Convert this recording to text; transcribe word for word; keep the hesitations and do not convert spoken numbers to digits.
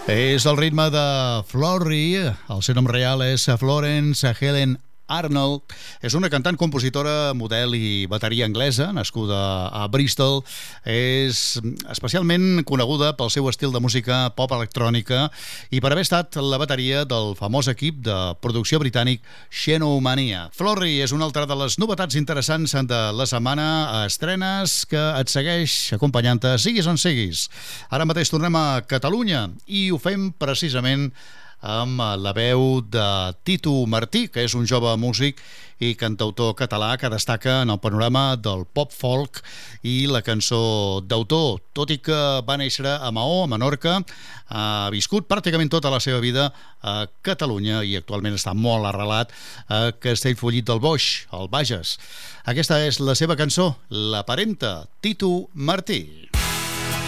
És el ritme de Florrie, el seu nom real és Florence Helen Arnold. És una cantant, compositora, model i bateria anglesa, nascuda a Bristol. És especialment coneguda pel seu estil de música pop electrònica i per haver estat la bateria del famós equip de producció britànic Xenomania. Florrie és una altra de les novetats interessants de la setmana, estrenes que et segueix acompanyant-te, siguis on siguis. Ara mateix tornem a Catalunya i ho fem precisament amb la veu de Tito Martí, que és un jove músic i cantautor català que destaca en el panorama del pop-folk i la cançó d'autor. Tot i que va néixer a Maó, a Menorca, ha viscut pràcticament tota la seva vida a Catalunya i actualment està molt arrelat a Castellfollit del Boix, al Bages. Aquesta és la seva cançó, La Parenta, Tito Martí.